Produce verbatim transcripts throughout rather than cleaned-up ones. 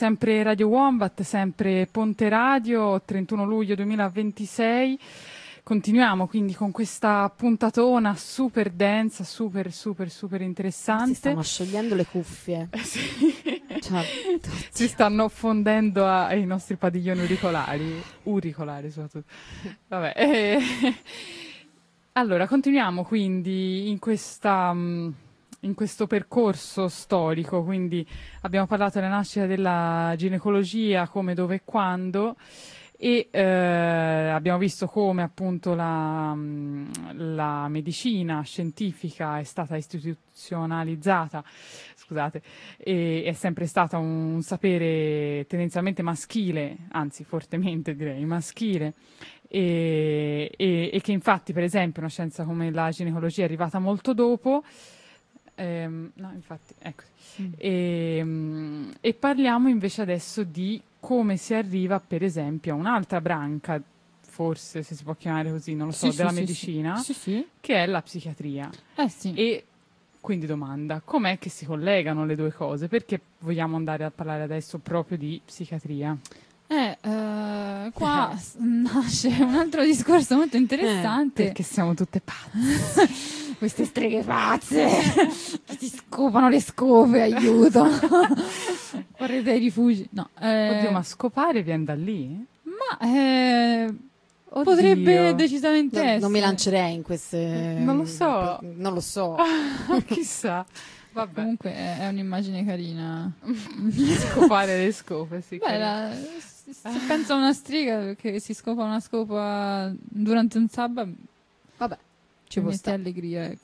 Sempre Radio Wombat, sempre Ponte Radio, trentuno luglio duemilaventisei. Continuiamo quindi con questa puntatona super densa, super super super interessante. Si stanno sciogliendo le cuffie. Eh, sì. Cioè, si stanno fondendo a- ai nostri padiglioni auricolari, auricolari soprattutto. Vabbè. eh, Allora, continuiamo quindi in questa... mh, in questo percorso storico, quindi abbiamo parlato della nascita della ginecologia, come, dove e quando, e eh, abbiamo visto come appunto la, mh, la medicina scientifica è stata istituzionalizzata, scusate, e è sempre stata un sapere tendenzialmente maschile, anzi fortemente direi maschile, e, e- e che infatti per esempio una scienza come la ginecologia è arrivata molto dopo. Ehm, no, infatti, ecco. Mm. E, mm, e parliamo invece adesso di come si arriva, per esempio, a un'altra branca, forse se si può chiamare così, non lo so, Sì, sì, della sì, medicina, Sì, sì. che è la psichiatria. Eh sì. E quindi domanda, com'è che si collegano le due cose? Perché vogliamo andare a parlare adesso proprio di psichiatria? Eh, eh, qua s- nasce un altro discorso molto interessante. Perché siamo tutte pazze. Queste streghe pazze che si scopano le scope, aiuto. Correte ai rifugi. No, eh, Oddio, ma scopare viene da lì? ma eh, Oddio. potrebbe decisamente No, essere. non mi lancerei in queste... Non lo so. Non lo so. Chissà. Vabbè. Comunque è, è un'immagine carina. Scopare le scope, sì. Beh, carino. la- se, se penso a una strega che si scopa una scopa durante un sabba, Vabbè, ci ci può mette stare. allegria, ecco.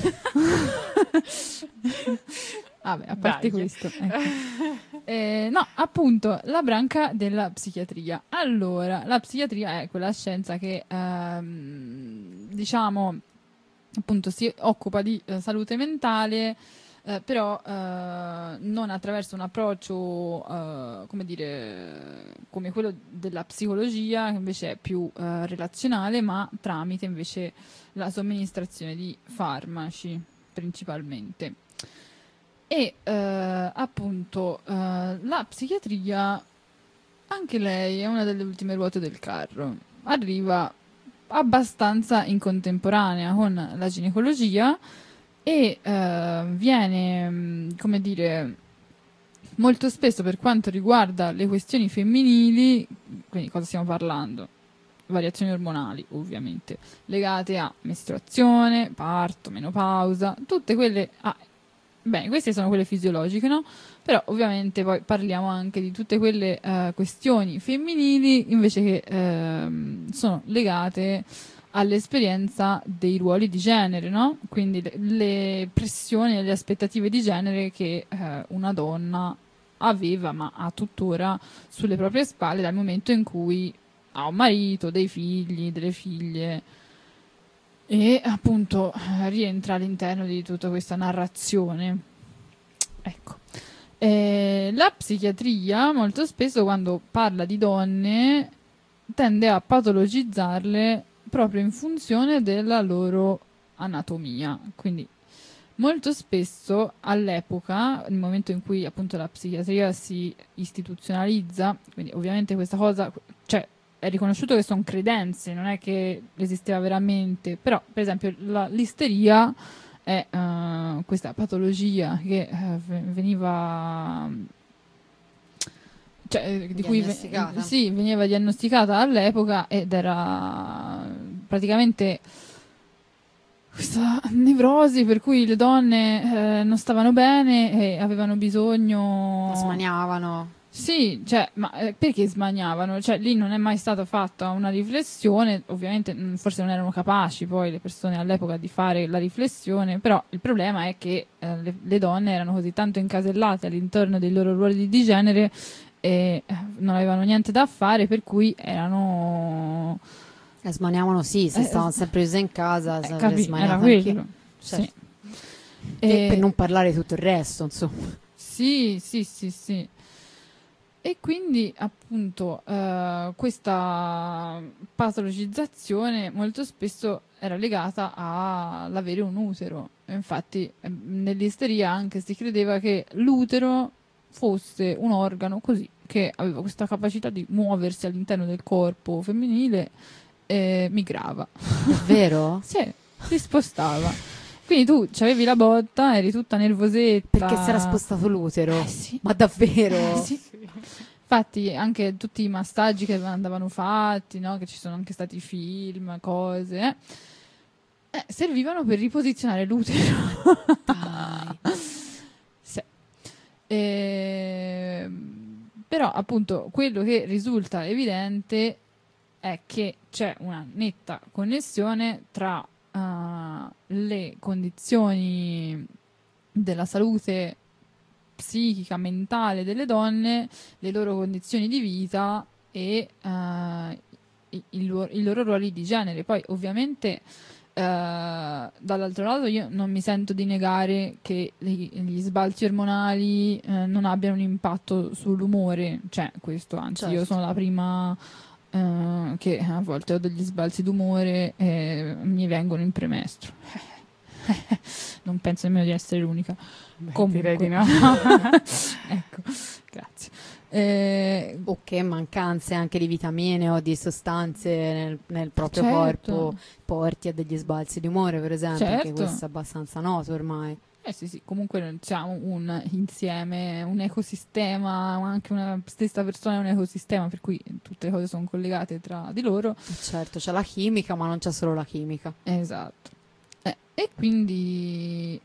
Vabbè, a parte Dai. questo, ecco. Eh, no, appunto, la branca della psichiatria. Allora, la psichiatria è quella scienza che, ehm, diciamo, appunto, si occupa di eh, salute mentale, eh, però eh, non attraverso un approccio, eh, come dire, come quello della psicologia, che invece è più eh, relazionale, ma tramite invece la somministrazione di farmaci, principalmente. E eh, appunto eh, la psichiatria, anche lei è una delle ultime ruote del carro, arriva abbastanza in contemporanea con la ginecologia e eh, viene, mh, come dire, molto spesso per quanto riguarda le questioni femminili, quindi cosa stiamo parlando? Variazioni ormonali, ovviamente, legate a mestruazione, parto, menopausa, tutte quelle... ah, bene, queste sono quelle fisiologiche, no? Però ovviamente poi parliamo anche di tutte quelle eh, questioni femminili invece che ehm, sono legate all'esperienza dei ruoli di genere, no? Quindi le, le pressioni e le aspettative di genere che eh, una donna aveva, ma ha tuttora sulle proprie spalle dal momento in cui ha un marito, dei figli, delle figlie e appunto eh, rientra all'interno di tutta questa narrazione. Ecco. Eh, la psichiatria molto spesso quando parla di donne tende a patologizzarle proprio in funzione della loro anatomia. Quindi molto spesso all'epoca, nel momento in cui appunto la psichiatria si istituzionalizza, quindi ovviamente questa cosa, cioè è riconosciuto che sono credenze, non è che esisteva veramente, però per esempio la, l'isteria è uh, questa patologia che uh, veniva cioè, di cui Diagnosticata. sì, veniva diagnosticata all'epoca ed era praticamente questa nevrosi per cui le donne eh, non stavano bene e avevano bisogno Smaniavano. sì, cioè, ma eh, perché smaniavano? Cioè, lì non è mai stata fatta una riflessione, ovviamente mh, forse non erano capaci poi le persone all'epoca di fare la riflessione, però il problema è che eh, le, le donne erano così tanto incasellate all'interno dei loro ruoli di genere e eh, non avevano niente da fare, per cui erano... E smaniavano sì, se Eh, stavano sempre chiuse in casa, eh, se capi- smaniato era anche- quello. Certo. Sì. E E- per non parlare di tutto il resto, insomma. Sì, sì, sì, sì. E quindi appunto eh, questa patologizzazione molto spesso era legata all'avere un utero. E infatti eh, nell'isteria anche si credeva che l'utero fosse un organo così che aveva questa capacità di muoversi all'interno del corpo femminile e migrava. Davvero? Sì, si spostava. Quindi tu avevi la botta, eri tutta nervosetta. Perché si era spostato l'utero? Eh sì. Ma davvero? Eh sì. Infatti anche tutti i massaggi che andavano fatti, no? Che ci sono anche stati film, cose, eh, eh, servivano per riposizionare l'utero. Dai. Sì. E... Però appunto quello che risulta evidente è che c'è una netta connessione tra uh, le condizioni della salute psichica, mentale delle donne, le loro condizioni di vita e uh, i, i, loro, i loro ruoli di genere. Poi ovviamente uh, dall'altro lato io non mi sento di negare che gli, gli sbalzi ormonali uh, non abbiano un impatto sull'umore, cioè questo, anzi certo. io sono la prima uh, che a volte ho degli sbalzi d'umore e mi vengono in premestro. Non penso nemmeno di essere l'unica. Beh, Comunque. direi di no. Ecco, grazie. Eh, O che mancanze anche di vitamine o di sostanze nel, nel proprio certo. corpo porti a degli sbalzi di umore, per esempio, anche Certo. questo è abbastanza noto ormai. Eh sì, sì, comunque non siamo un insieme, un ecosistema, anche una stessa persona è un ecosistema, per cui tutte le cose sono collegate tra di loro. Certo, c'è la chimica, ma non c'è solo la chimica. Esatto. Eh, e quindi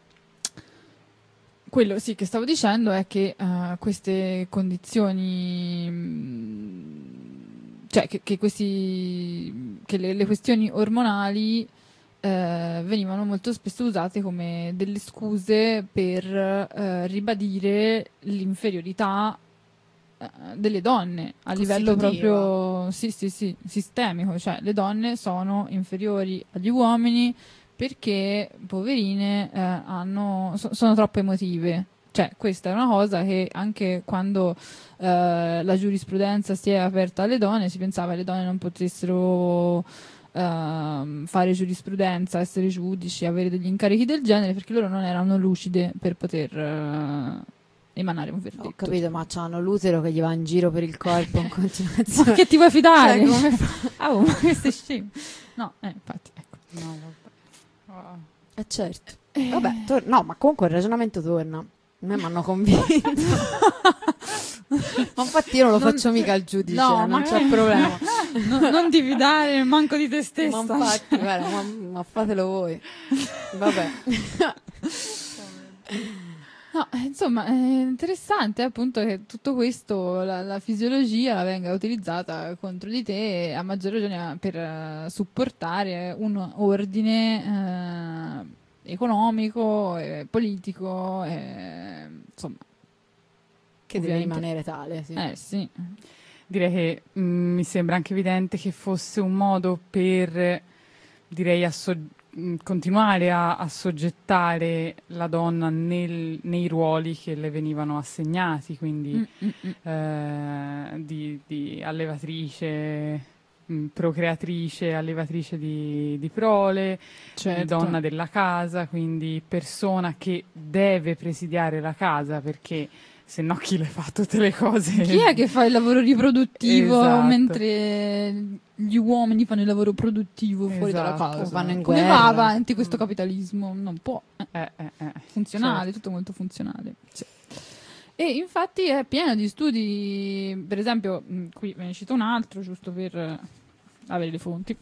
quello sì che stavo dicendo è che uh, queste condizioni, mh, cioè che, che questi che le, le questioni ormonali eh, venivano molto spesso usate come delle scuse per eh, ribadire l'inferiorità eh, delle donne a livello Costitutiva. proprio sì, sì, sì, sistemico, cioè le donne sono inferiori agli uomini perché poverine eh, hanno, so- sono troppo emotive. Cioè, questa è una cosa che anche quando eh, la giurisprudenza si è aperta alle donne, si pensava che le donne non potessero ehm, fare giurisprudenza, essere giudici, avere degli incarichi del genere, perché loro non erano lucide per poter eh, emanare un verdetto. Ho capito, ma c'hanno l'utero che gli va in giro per il corpo in continuazione. Ma che ti vuoi fidare? Cioè, come fa- Ah, oh, ma questo è scemo. No, eh, infatti, ecco. No, vabbè. Oh. Eh certo. Vabbè, tor- no, ma comunque il ragionamento torna. A me mi hanno convinto. Ma infatti io non lo Non- faccio mica al giudice, No, non ma- c'è problema. No, non ti fidare manco di te stessa. Ma infatti, guarda, ma, ma fatelo voi. Vabbè. No, eh, insomma, è interessante appunto che tutto questo, la, la fisiologia venga utilizzata contro di te, a maggior ragione per eh, supportare un ordine eh, economico, e politico, e, insomma. Che deve Ovviamente. rimanere tale, sì. Eh sì. Direi che mh, mi sembra anche evidente che fosse un modo per, direi, asso- mh, continuare a, a soggettare la donna nel- nei ruoli che le venivano assegnati, quindi Mm, mm, mm. eh, di, di allevatrice, mh, procreatrice, allevatrice di, di prole, Certo. donna della casa, quindi persona che deve presidiare la casa, perché se no chi le fa tutte le cose? Chi è che fa il lavoro riproduttivo Esatto. mentre gli uomini fanno il lavoro produttivo fuori dalla Esatto. casa? O vanno in Come guerra. va avanti questo capitalismo? Non può. Eh, Eh, eh, eh. funzionale, Certo. tutto molto funzionale. Sì. E infatti è pieno di studi, per esempio, mh, qui ve ne cito un altro, giusto per eh, avere le fonti.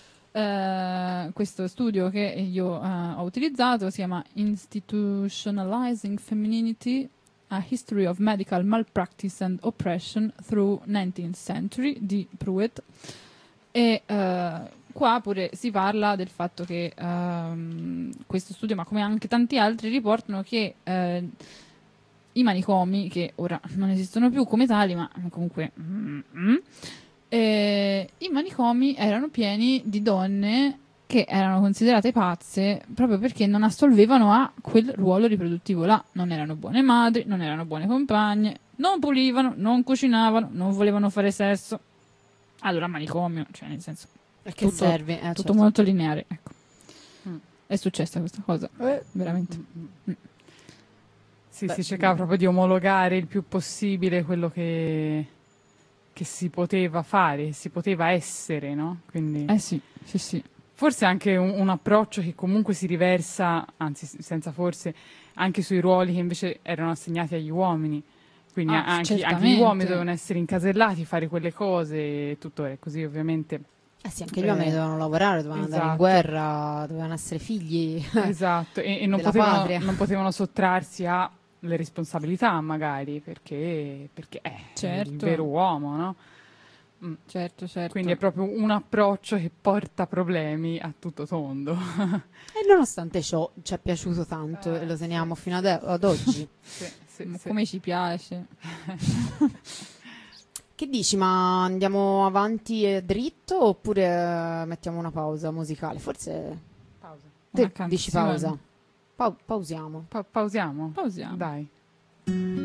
Eh, questo studio che io eh, ho utilizzato si chiama Institutionalizing Femininity, A History of Medical Malpractice and Oppression Through nineteenth Century di Pruitt. E eh, qua pure si parla del fatto che ehm, questo studio, ma come anche tanti altri, riportano che eh, i manicomi, che ora non esistono più come tali, ma comunque mm, mm, eh, i manicomi erano pieni di donne che erano considerate pazze proprio perché non assolvevano a quel ruolo riproduttivo là. Non erano buone madri, non erano buone compagne, non pulivano, non cucinavano, non volevano fare sesso. Allora manicomio, cioè nel senso A che tutto- serve? Eh, tutto certo. molto lineare, ecco. Mm. È successa questa cosa, Eh. veramente. Mm, mm. Sì, Beh, si cercava proprio di omologare il più possibile quello che, che si poteva fare, si poteva essere, no? Quindi Eh sì, sì, sì. forse anche un, un approccio che comunque si riversa, anzi s- senza forse, anche sui ruoli che invece erano assegnati agli uomini. Quindi Ah, a- anche, anche gli certamente. uomini dovevano essere incasellati, fare quelle cose e tutto è così ovviamente. Eh sì, anche gli uomini Eh, dovevano lavorare, dovevano andare in esatto. guerra, dovevano essere figli. Esatto, e, e non, Della potevano, patria. non potevano sottrarsi alle responsabilità magari, perché, perché è il Certo. vero uomo, no? Mm. Certo, certo. Quindi è proprio un approccio che porta problemi a tutto tondo. E nonostante ciò ci è piaciuto tanto Eh, e lo teniamo sì, fino sì. ad, ad oggi. Sì, sì, Ma sì. come ci piace. Che dici, ma andiamo avanti e dritto oppure eh, mettiamo una pausa musicale? Forse Pausa. te Una dici canzone. pausa. Pau- pausiamo. Pa- pausiamo? Pausiamo. Dai.